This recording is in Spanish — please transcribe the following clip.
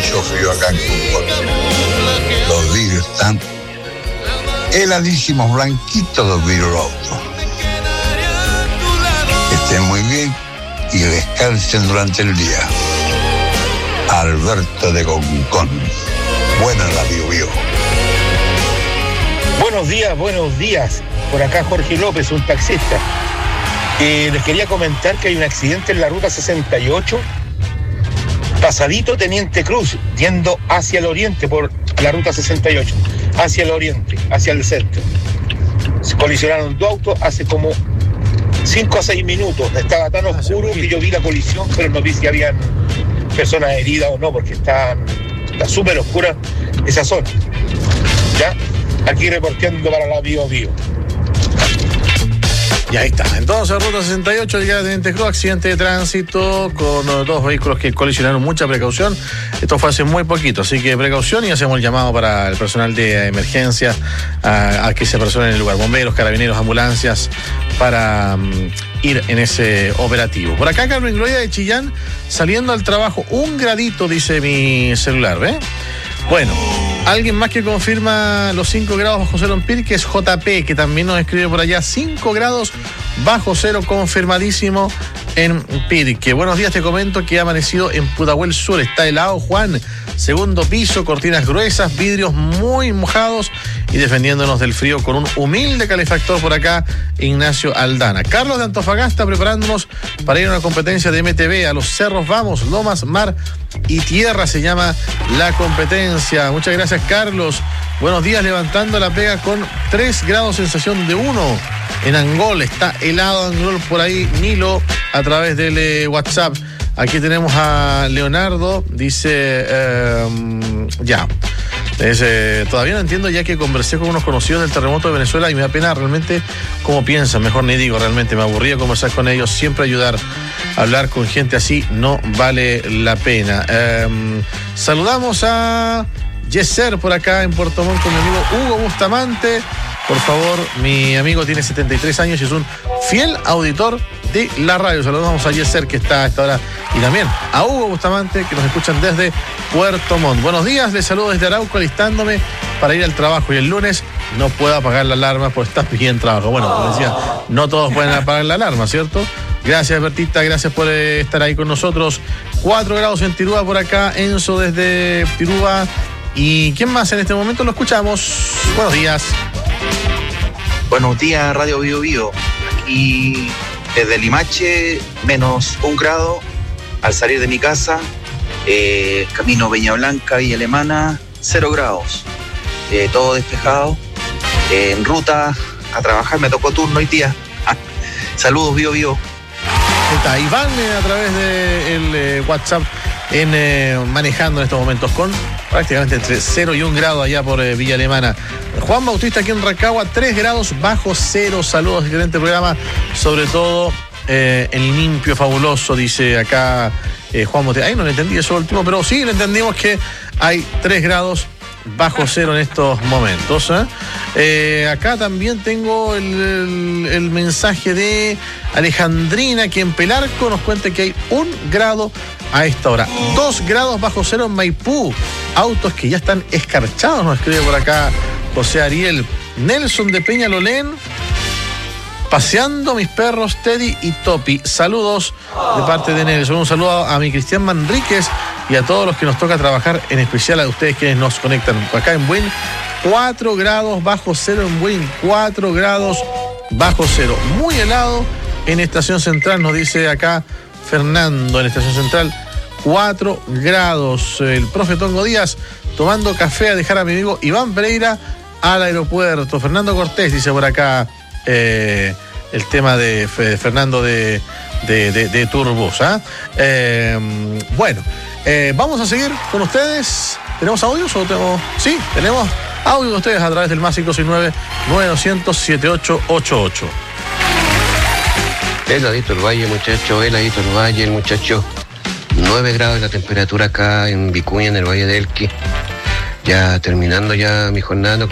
mucho frío acá en Concón. Los vidrios están heladísimos, blanquitos los vidrios del auto. Que estén muy bien y descansen durante el día. Alberto de Concón. Buena la Bio. Buenos días. Por acá Jorge López, un taxista. Les quería comentar que hay un accidente en la ruta 68, pasadito Teniente Cruz, yendo hacia el oriente por la ruta 68, hacia el oriente, hacia el centro. Se colisionaron dos autos hace como 5 a 6 minutos. Estaba tan oscuro que yo vi la colisión, pero no vi si habían personas heridas o no, porque está súper oscura esa zona. ¿Ya? Aquí reporteando para la Bio. Y ahí está. Entonces, ruta 68, llegada de Teniente Cruz, accidente de tránsito con dos vehículos que colisionaron. Mucha precaución. Esto fue hace muy poquito, así que precaución, y hacemos el llamado para el personal de emergencia a que se apersonen en el lugar. Bomberos, carabineros, ambulancias, para ir en ese operativo. Por acá, Carmen Gloria de Chillán, saliendo al trabajo. 1 gradito, dice mi celular, ¿ve? Bueno, alguien más que confirma los 5 grados bajo cero en Pirque es JP, que también nos escribe por allá. 5 grados bajo cero confirmadísimo en Pirque. Buenos días, te comento que ha amanecido en Pudahuel Sur. Está helado, Juan. Segundo piso, cortinas gruesas, vidrios muy mojados y defendiéndonos del frío con un humilde calefactor por acá, Ignacio Aldana. Carlos de Antofagasta, preparándonos para ir a una competencia de MTV. A los cerros vamos, lomas, mar y tierra se llama la competencia. Muchas gracias, Carlos. Buenos días, levantando la pega con 3 grados, sensación de 1 en Angol. Está helado Angol por ahí, Nilo, a través del WhatsApp. Aquí tenemos a Leonardo, dice, todavía no entiendo, ya que conversé con unos conocidos del terremoto de Venezuela y me da pena realmente cómo piensan. Mejor ni digo, realmente me aburría conversar con ellos. Siempre hablar con gente así no vale la pena. Saludamos a Yeser por acá en Puerto Montt con mi amigo Hugo Bustamante. Por favor, mi amigo tiene 73 años y es un fiel auditor de la radio. Saludamos a Yeser, que está a esta hora, y también a Hugo Bustamante, que nos escuchan desde Puerto Montt. Buenos días, les saludo desde Arauco, alistándome para ir al trabajo, y el lunes no puedo apagar la alarma por estar bien trabajo. Bueno, como decía, no todos pueden apagar la alarma, ¿cierto? Gracias, Bertita, gracias por estar ahí con nosotros. 4 grados en Tirúa por acá, Enzo desde Tirúa. ¿Y quién más en este momento? Lo escuchamos. Buenos días. Buenos días, Radio Bio. Aquí desde Limache, menos 1 grado al salir de mi casa. Camino Peña Blanca y Alemana, 0 grados. Todo despejado. En ruta a trabajar, me tocó turno hoy día. Saludos, Bio. Está Iván a través del WhatsApp manejando en estos momentos con prácticamente entre 0 y 1 grado allá por Villa Alemana. Juan Bautista aquí en Rancagua, 3 grados bajo cero. Saludos, excelente programa, sobre todo en limpio, fabuloso, dice acá Juan Bautista. Ahí no le entendí eso último, pero sí le entendimos que hay 3 grados bajo cero en estos momentos. Acá también tengo el mensaje de Alejandrina, que en Pelarco nos cuenta que hay 1 grado a esta hora. 2 grados bajo cero en Maipú. Autos que ya están escarchados, nos escribe por acá José Ariel. Nelson de Peñalolén, paseando mis perros Teddy y Topi. Saludos de parte de Nelson. Un saludo a mi Cristian Manríquez y a todos los que nos toca trabajar, en especial a ustedes quienes nos conectan acá en Buin. 4 grados bajo cero en Buin, 4 grados bajo cero. Muy helado en Estación Central, nos dice acá Fernando, en Estación Central, 4 grados. El profe Tongo Díaz tomando café a dejar a mi amigo Iván Pereira al aeropuerto. Fernando Cortés dice por acá el tema de Fernando de Turbus. Bueno, vamos a seguir con ustedes. ¿Tenemos audios o tenemos? Sí, tenemos audio de ustedes a través del más 569-9200-7888. Heladito el valle, muchacho, heladito el valle, el muchacho. 9 grados la temperatura acá en Vicuña, en el Valle de Elqui. Ya terminando ya mi jornada